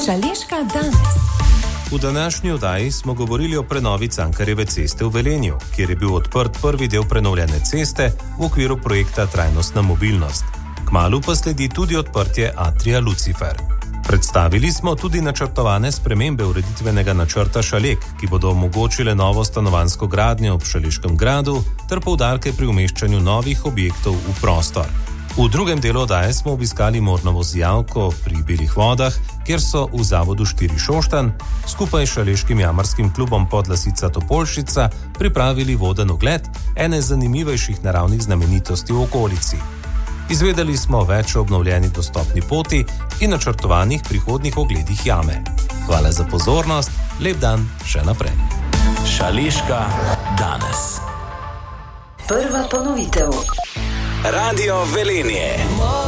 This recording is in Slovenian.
Šaleška danes. V današnji oddaji smo govorili o prenovi Cankarjeve ceste v Velenju, kjer je bil odprt prvi del prenovljene ceste v okviru projekta Trajnostna mobilnost. Kmalu pa sledi tudi odprtje atrija Lucifer. Predstavili smo tudi načrtovane spremembe ureditvenega načrta Šalek, ki bodo omogočile novo stanovanjsko gradnjo ob Šaleškem gradu ter poudarke pri umeščanju novih objektov v prostor. V drugem delu oddaje smo obiskali Mornovo Zijavko pri Belih vodah, kjer so v Zavodu 4 Šoštanj skupaj s Šaleškim jamarskim klubom Podlasica Topolšica pripravili voden ogled ene zanimivejših naravnih znamenitosti v okolici. Izvedeli smo več o obnovljeni dostopni poti in načrtovanih prihodnih ogledih jame. Hvala za pozornost, lep dan še naprej. Šaleška danes. Prva ponovitev. Radio Velenje.